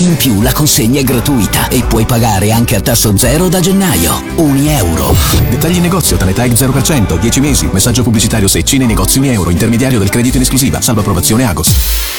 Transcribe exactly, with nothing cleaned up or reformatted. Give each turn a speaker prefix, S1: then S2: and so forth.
S1: In più la consegna è gratuita e puoi pagare anche a tasso zero da gennaio. Unieuro.
S2: Dettagli in negozio, Tanetag zero per cento, dieci mesi. Messaggio pubblicitario Secci nei negozi Unieuro, intermediario del credito in esclusiva, salvo approvazione Agos.